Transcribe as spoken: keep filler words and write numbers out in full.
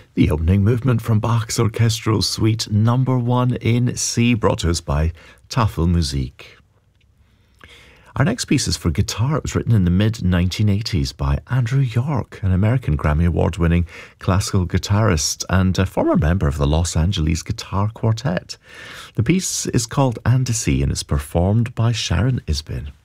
The opening movement from Bach's Orchestral Suite Number One in C, brought to us by Tafelmusik. Our next piece is for guitar. It was written in the mid nineteen eighties by Andrew York, an American Grammy Award-winning classical guitarist and a former member of the Los Angeles Guitar Quartet. The piece is called Andecy and is performed by Sharon Isbin.